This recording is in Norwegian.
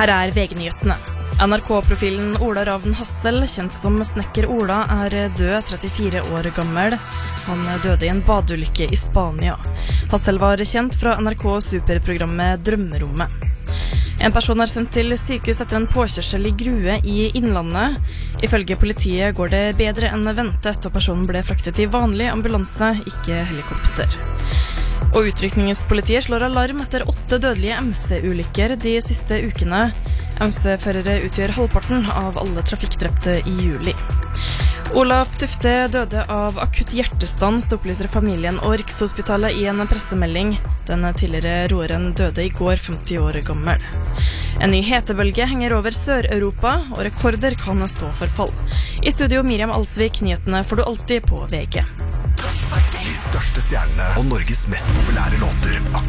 Her VG-nyhetene. NRK-profilen Ola Ravn Hassel, kjent som Snekker Ola, død, 34 år gammel. Han døde I en badeulykke I Spania. Hassel var kjent fra NRK-superprogrammet Drømmerommet. En person sendt til sykehus etter en påkjørsel I Grue I Innlandet. Ifølge politiet går det bedre enn ventet, og personen ble fraktet I vanlig ambulanse, ikke helikopter. Og utrykningspolitiet slår alarm etter 8 dødelige MC-ulykker de siste ukene. MC-førere utgjør halvparten av alle trafikkdrepte I juli. Olaf Tufte døde av akutt hjertestans, opplyser familien og Rikshospitalet I en pressemelding. Den tidligere roeren døde I går, 50 år gammel. En ny hetebølge henger over Sør-Europa, og rekorder kan stå for fall. I studio Miriam Alsvik, nyhetene får du alltid på VG. De største stjernene og Norges mest populære låter akkurat